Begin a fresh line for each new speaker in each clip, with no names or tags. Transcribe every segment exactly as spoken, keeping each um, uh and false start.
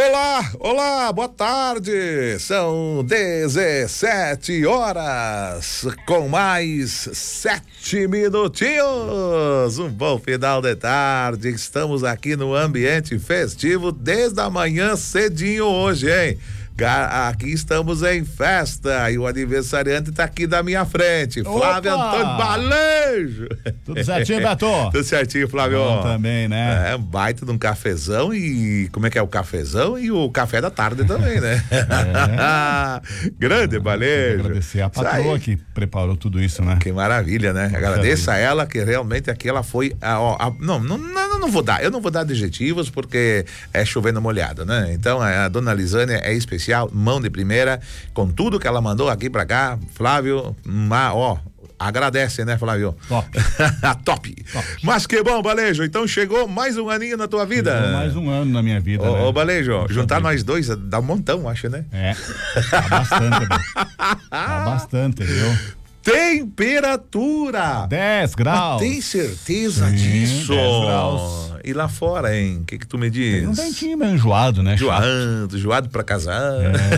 Olá, olá, boa tarde. São dezessete horas com mais sete minutinhos. Um bom final de tarde. Estamos aqui no ambiente festivo desde a manhã cedinho hoje, hein? Aqui estamos em festa e o aniversariante está aqui da minha frente, Flávio
Opa!
Antônio Balejo.
Tudo certinho, Beto?
Tudo certinho, Flávio.
Bom também, né?
É, um baita de um cafezão e como é que é o cafezão e o café da tarde também, né? É. Grande Balejo.
Agradecer a patroa que preparou tudo isso, né?
Que maravilha, né? Agradeço a ela que realmente aqui ela foi, a, ó, a, não, não, não, não vou dar, eu não vou dar adjetivos porque é chovendo molhado, né? Então a dona Lisânia é especial. Mão de primeira, com tudo que ela mandou aqui pra cá, Flávio, ma, ó, agradece, né, Flávio?
Top.
Top. Top. Mas que bom, Balejo, então chegou mais um aninho na tua vida.
Chegou mais um ano na minha vida,
ô,
né?
Ô, Balejo,
Puxa
juntar
vida.
nós dois dá um montão, acho, né?
É, dá bastante, Beto. Dá bastante, viu?
Temperatura.
dez graus.
Tem certeza
Sim,
disso?
dez graus.
E lá fora, hein? O que que tu me diz?
Tem um ventinho meio enjoado, né?
Joado, joado pra casar.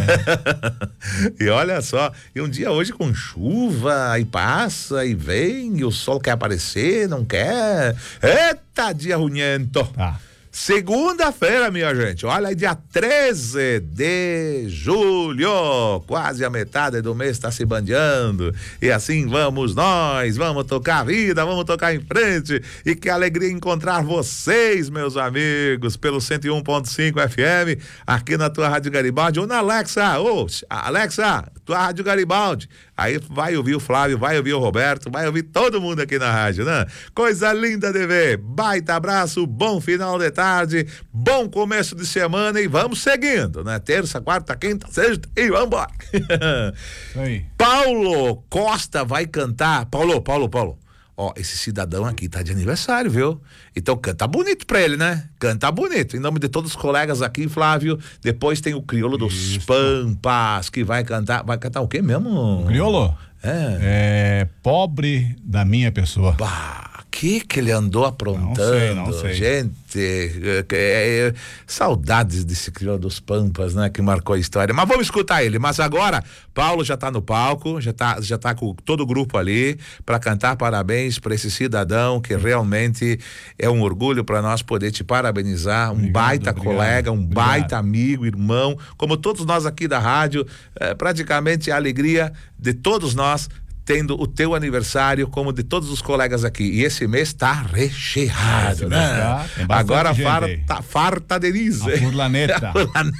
É. E olha só, e um dia hoje com chuva, e passa, e vem, e o sol quer aparecer, não quer. Eita, dia runhento.
Ah.
Segunda-feira, minha gente, olha aí, dia treze de julho, quase a metade do mês está se bandeando, e assim vamos nós, vamos tocar a vida, vamos tocar em frente, e que alegria encontrar vocês, meus amigos, pelo cento e um ponto cinco F M, aqui na tua Rádio Garibaldi, ou na Alexa, ô, Alexa, tua Rádio Garibaldi, aí vai ouvir o Flávio, vai ouvir o Roberto, vai ouvir todo mundo aqui na rádio, né? Coisa linda de ver, baita abraço, bom final de tarde, bom começo de semana e vamos seguindo, né? Terça, quarta, quinta, sexta e vamos embora.
Aí.
Paulo Costa vai cantar, Paulo, Paulo, Paulo, ó, esse cidadão aqui tá de aniversário, viu? Então canta bonito pra ele, né? Canta bonito. Em nome de todos os colegas aqui, Flávio, depois tem o Criolo dos
Isso.
Pampas, que vai cantar, vai cantar o quê mesmo?
Criolo?
É.
É pobre da minha pessoa.
Bah, que que ele andou aprontando?
Não sei, não sei.
Gente, é, é, é, saudades desse Crioulo dos Pampas, né? Que marcou a história. Mas vamos escutar ele. Mas agora, Paulo já tá no palco, já tá, já tá com todo o grupo ali para cantar parabéns para esse cidadão que realmente é um orgulho para nós poder te parabenizar. Um
Obrigado,
baita
obrigado,
colega, um
obrigado.
baita amigo, irmão, como todos nós aqui da rádio, é, praticamente a alegria de todos nós tendo o teu aniversário como de todos os colegas aqui. E esse mês tá recheado,
Esse
né?
mês tá, tem bastante
Agora
gente aí.
farta, farta Denise.
A furlaneta.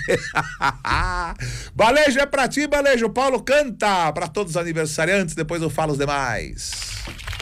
Balejo é pra ti, Balejo. Paulo canta pra todos os aniversariantes, depois eu falo os demais.